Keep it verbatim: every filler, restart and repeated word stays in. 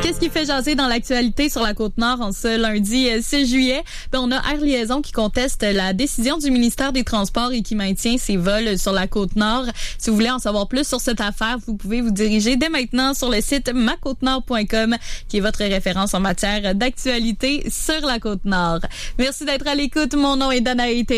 Qu'est-ce qui fait jaser dans l'actualité sur la Côte-Nord en ce lundi six juillet? Ben, on a Air Liaison qui conteste la décision du ministère des Transports et qui maintient ses vols sur la Côte-Nord. Si vous voulez en savoir plus sur cette affaire, vous pouvez vous diriger dès maintenant sur le site ma côte nord point com qui est votre référence en matière d'actualité sur la Côte-Nord. Merci d'être à l'écoute. Mon nom est Danae.